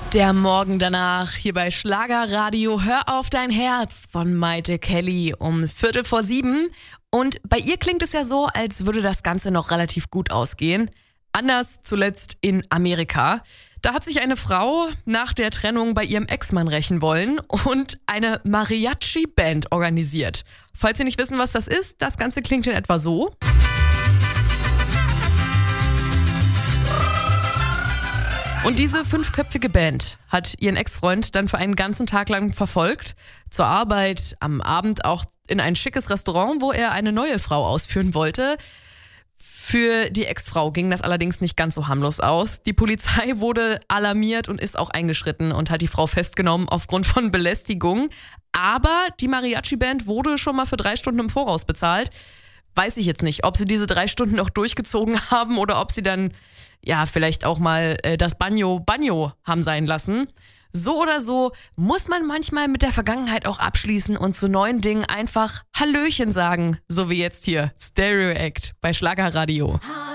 Der Morgen danach hier bei Schlagerradio Hör auf dein Herz von Maite Kelly um 6:45. Und bei ihr klingt es ja so, als würde das Ganze noch relativ gut ausgehen. Anders zuletzt in Amerika. Da hat sich eine Frau nach der Trennung bei ihrem Ex-Mann rächen wollen und eine Mariachi-Band organisiert. Falls Sie nicht wissen, was das ist, das Ganze klingt in etwa so. Und diese 5-köpfige Band hat ihren Ex-Freund dann für einen ganzen Tag lang verfolgt. Zur Arbeit, am Abend auch in ein schickes Restaurant, wo er eine neue Frau ausführen wollte. Für die Ex-Frau ging das allerdings nicht ganz so harmlos aus. Die Polizei wurde alarmiert und ist auch eingeschritten und hat die Frau festgenommen aufgrund von Belästigung. Aber die Mariachi-Band wurde schon mal für 3 Stunden im Voraus bezahlt. Weiß ich jetzt nicht, ob sie diese 3 Stunden noch durchgezogen haben oder ob sie dann vielleicht auch mal das Banjo haben sein lassen. So oder so muss man manchmal mit der Vergangenheit auch abschließen und zu neuen Dingen einfach Hallöchen sagen. So wie jetzt hier Stereo Act bei Schlagerradio.